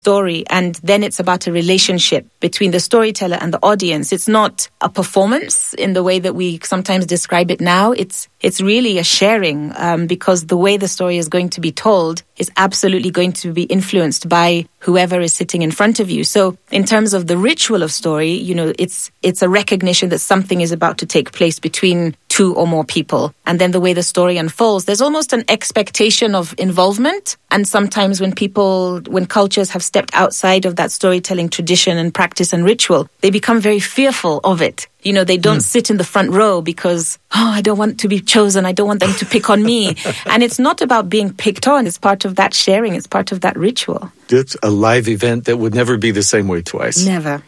story, and then it's about a relationship between the storyteller and the audience. It's not a performance in the way that we sometimes describe it now. It's really a sharing, because the way the story is going to be told is absolutely going to be influenced by whoever is sitting in front of you. So in terms of the ritual of story, it's a recognition that something is about to take place between two or more people. And then the way the story unfolds, there's almost an expectation of involvement. And sometimes when cultures have stepped outside of that storytelling tradition and practice and ritual, they become very fearful of it. They don't sit in the front row because, I don't want to be chosen. I don't want them to pick on me. And it's not about being picked on. It's part of that sharing. It's part of that ritual. It's a live event that would never be the same way twice. Never.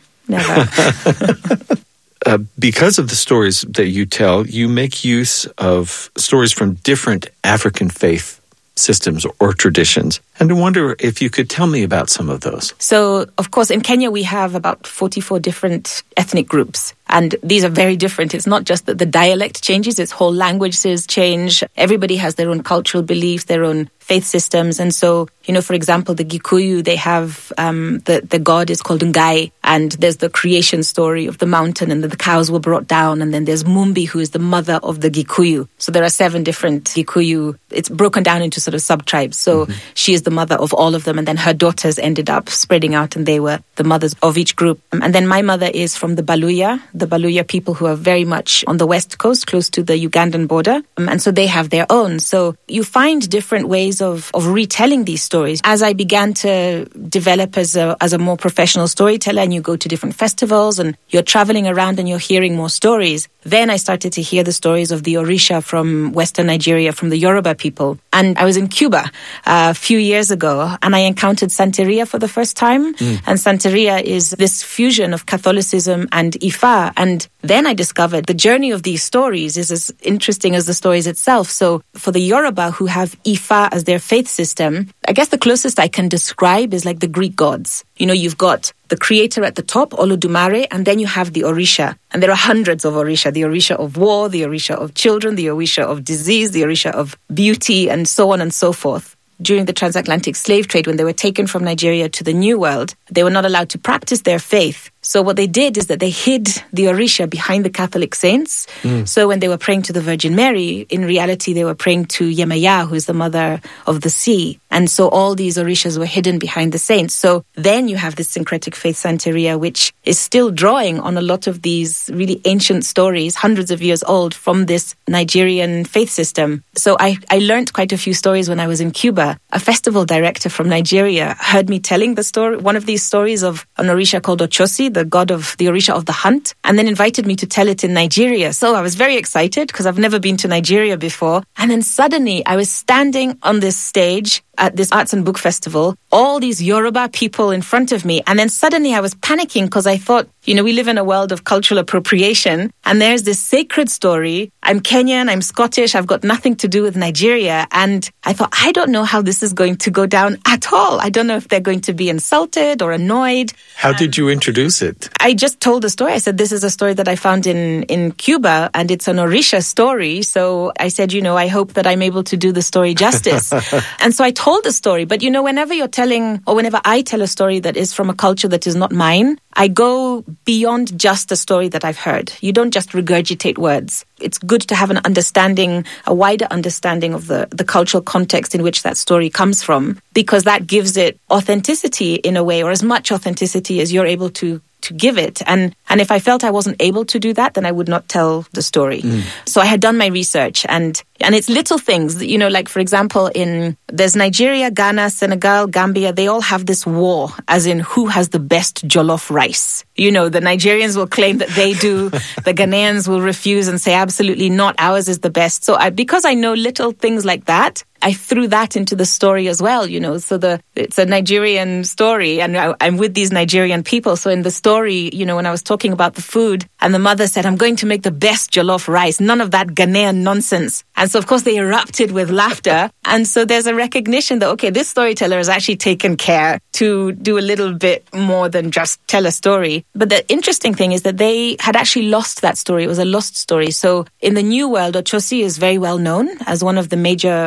Because of the stories that you tell, you make use of stories from different African faith systems or traditions. And I wonder if you could tell me about some of those. So, of course, in Kenya, we have about 44 different ethnic groups. And these are very different. It's not just that the dialect changes, it's whole languages change. Everybody has their own cultural beliefs, their own faith systems. And so, for example, the Gikuyu, they have the god is called Ngai. And there's the creation story of the mountain, and then the cows were brought down. And then there's Mumbi, who is the mother of the Gikuyu. So there are 7 different Gikuyu. It's broken down into sort of sub-tribes. So she is the mother of all of them. And then her daughters ended up spreading out, and they were the mothers of each group. And then my mother is from the Baluya people, who are very much on the west coast, close to the Ugandan border. And so they have their own. So you find different ways of retelling these stories. As I began to develop as a more professional storyteller, and you go to different festivals and you're traveling around and you're hearing more stories, then I started to hear the stories of the Orisha from Western Nigeria, from the Yoruba people. And I was in Cuba a few years ago, and I encountered Santeria for the first time. And Santeria is this fusion of Catholicism and Ifa. And then I discovered the journey of these stories is as interesting as the stories itself. So for the Yoruba, who have Ifa as their faith system, I guess the closest I can describe is like the Greek gods. You've got the creator at the top, Olodumare, and then you have the Orisha. And there are hundreds of Orisha. The Orisha of war, the Orisha of children, the Orisha of disease, the Orisha of beauty, and so on and so forth. During the transatlantic slave trade, when they were taken from Nigeria to the New World, they were not allowed to practice their faith. So what they did is that they hid the Orisha behind the Catholic saints. So when they were praying to the Virgin Mary, in reality, they were praying to Yemaya, who is the mother of the sea. And so all these Orishas were hidden behind the saints. So then you have this syncretic faith Santeria, which is still drawing on a lot of these really ancient stories, hundreds of years old, from this Nigerian faith system. So I learned quite a few stories when I was in Cuba. A festival director from Nigeria heard me telling the story, one of these stories of an Orisha called Ochosi, the god of the Orisha of the hunt, and then invited me to tell it in Nigeria. So I was very excited because I've never been to Nigeria before. And then suddenly I was standing on this stage at this arts and book festival, all these Yoruba people in front of me. And then suddenly I was panicking because I thought, we live in a world of cultural appropriation, and there's this sacred story. I'm Kenyan, I'm Scottish, I've got nothing to do with Nigeria. And I thought, I don't know how this is going to go down at all. I don't know if they're going to be insulted or annoyed. How did you introduce it? I just told the story. I said, this is a story that I found in Cuba, and it's an Orisha story. So I said, I hope that I'm able to do the story justice. And so I told the story. But whenever you're telling, or whenever I tell a story that is from a culture that is not mine, I go beyond just the story that I've heard. You don't just regurgitate words. It's good to have an understanding, a wider understanding of the cultural context in which that story comes from, because that gives it authenticity in a way, or as much authenticity as you're able to give it. And if I felt I wasn't able to do that, then I would not tell the story. So I had done my research, and it's little things, like for example, there's Nigeria, Ghana, Senegal, Gambia, they all have this war, as in who has the best jollof rice. The Nigerians will claim that they do, the Ghanaians will refuse and say absolutely not, ours is the best. So because I know little things like that, I threw that into the story as well, so it's a Nigerian story, and I'm with these Nigerian people. So in the story, when I was talking about the food, and the mother said, I'm going to make the best jollof rice, none of that Ghanaian nonsense. And so of course they erupted with laughter. And so there's a recognition that, okay, this storyteller has actually taken care to do a little bit more than just tell a story. But the interesting thing is that they had actually lost that story. It was a lost story. So in the New World, Ochosi is very well known as one of the major Orishas.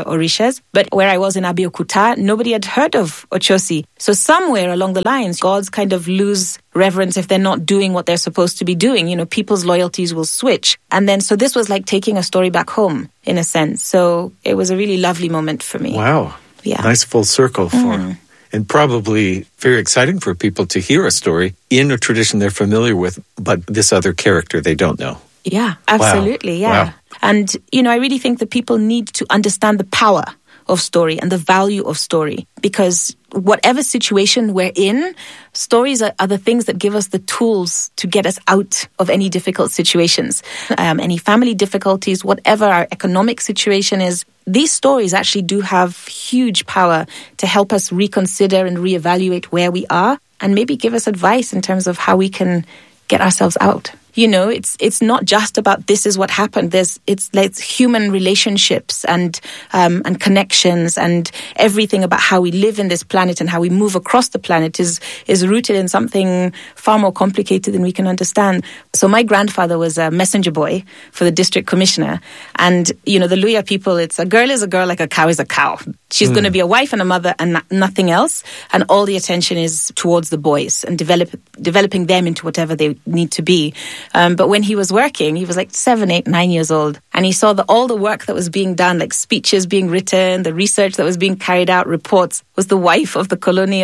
centers. But where I was in Abeokuta, nobody had heard of Ochosi. So somewhere along the lines, gods kind of lose reverence if they're not doing what they're supposed to be doing. You know, people's loyalties will switch. And then, so this was like taking a story back home, in a sense. So it was a really lovely moment for me. Wow. Yeah. Nice full circle for and probably very exciting for people to hear a story in a tradition they're familiar with, but this other character they don't know. Yeah, absolutely. Wow. Yeah. Wow. And, you know, I really think that people need to understand the power of story and the value of story, because whatever situation we're in, stories are the things that give us the tools to get us out of any difficult situations, any family difficulties, whatever our economic situation is. These stories actually do have huge power to help us reconsider and reevaluate where we are and maybe give us advice in terms of how we can get ourselves out. You know, it's not just about this is what happened. It's like human relationships and connections, and everything about how we live in this planet and how we move across the planet is rooted in something far more complicated than we can understand. So my grandfather was a messenger boy for the district commissioner, and you know, the Luya people, it's a girl is a girl, like a cow is a cow. She's going to be a wife and a mother and nothing else, and all the attention is towards the boys and developing them into whatever they need to be. But when he was working, he was like 7, 8, 9 years old. And he saw all the work that was being done, like speeches being written, the research that was being carried out, reports, was the wife of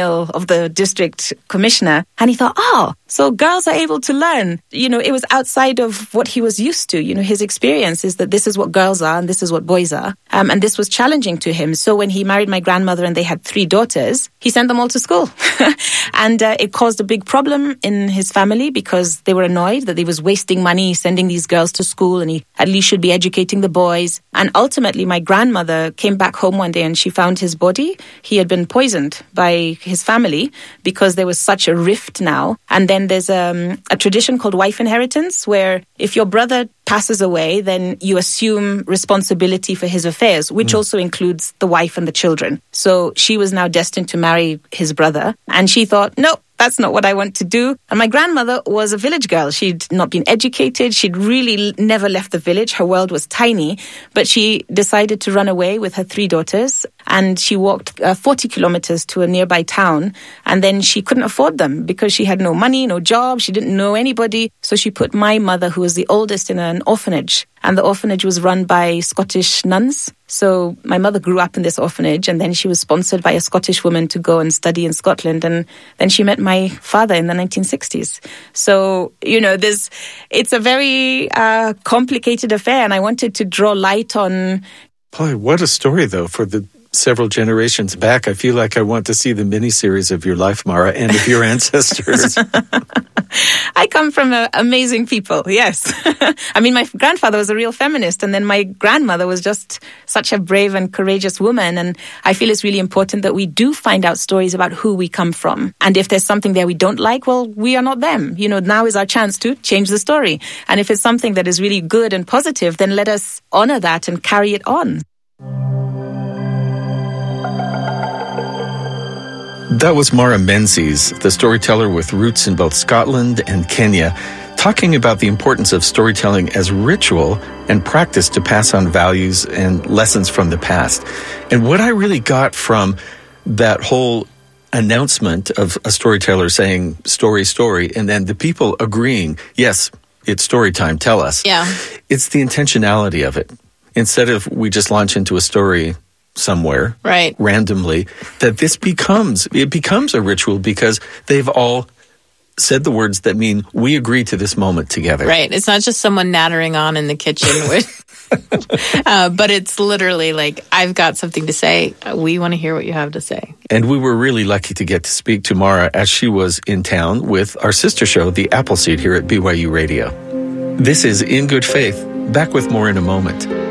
the district commissioner. And he thought, so girls are able to learn. You know, it was outside of what he was used to. You know, his experience is that this is what girls are and this is what boys are. And this was challenging to him. So when he married my grandmother and they had 3 daughters, he sent them all to school. And it caused a big problem in his family because they were annoyed that he was wasting money sending these girls to school and he at least should be educating the boys. And ultimately, my grandmother came back home one day and she found his body. He had been poisoned by his family because there was such a rift now. And then there's a tradition called wife inheritance, where if your brother passes away, then you assume responsibility for his affairs, which also includes the wife and the children. So she was now destined to marry his brother. And she thought, no, that's not what I want to do. And my grandmother was a village girl. She'd not been educated. She'd really never left the village. Her world was tiny. But she decided to run away with her 3 daughters. And she walked 40 kilometers to a nearby town. And then she couldn't afford them because she had no money, no job. She didn't know anybody. So she put my mother, who was the oldest, in an orphanage. And the orphanage was run by Scottish nuns. So my mother grew up in this orphanage, and then she was sponsored by a Scottish woman to go and study in Scotland. And then she met my father in the 1960s. So, you know, it's a very complicated affair. And I wanted to draw light on... Boy, what a story, though, for the several generations back. I feel like I want to see the miniseries of your life, Mara, and of your ancestors. I come from amazing people, yes. I mean, my grandfather was a real feminist, and then my grandmother was just such a brave and courageous woman. And I feel it's really important that we do find out stories about who we come from. And if there's something there we don't like, well, we are not them. You know, now is our chance to change the story. And if it's something that is really good and positive, then let us honor that and carry it on. That was Mara Menzies, the storyteller with roots in both Scotland and Kenya, talking about the importance of storytelling as ritual and practice to pass on values and lessons from the past. And what I really got from that whole announcement of a storyteller saying, story, story, and then the people agreeing, yes, it's story time, tell us. Yeah. It's the intentionality of it. Instead of we just launch into a story somewhere, right, randomly, that this becomes a ritual because they've all said the words that mean we agree to this moment together. Right. It's not just someone nattering on in the kitchen but it's literally like, I've got something to say. We want to hear what you have to say. And we were really lucky to get to speak to Mara as she was in town with our sister show, The Appleseed, here at BYU Radio. This is In Good Faith. Back with more in a moment.